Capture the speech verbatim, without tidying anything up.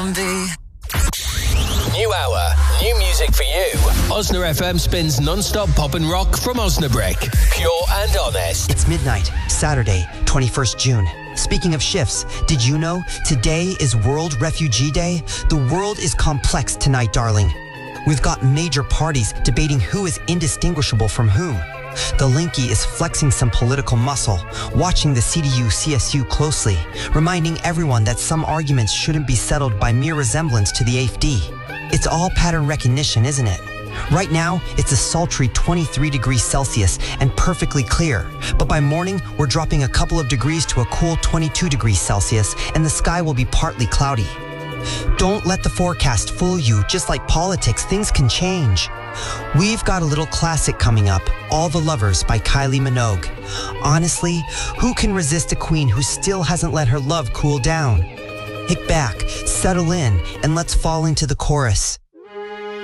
zombie. New hour, new music for you. Osna F M spins non-stop pop and rock from Osnabrick. Pure and honest. It's midnight, Saturday, twenty-first June. Speaking of shifts, did you know today is World Refugee Day? The world is complex tonight, darling. We've got major parties debating who is indistinguishable from whom. The Linky is flexing some political muscle, watching the C D U C S U closely, reminding everyone that some arguments shouldn't be settled by mere resemblance to the A F D. It's all pattern recognition, isn't it? Right now, it's a sultry twenty-three degrees Celsius and perfectly clear. But by morning, we're dropping a couple of degrees to a cool twenty-two degrees Celsius, and the sky will be partly cloudy. Don't let the forecast fool you. Just like politics, things can change. We've got a little classic coming up, All the Lovers by Kylie Minogue. Honestly, who can resist a queen who still hasn't let her love cool down? Kick back, settle in, and let's fall into the chorus.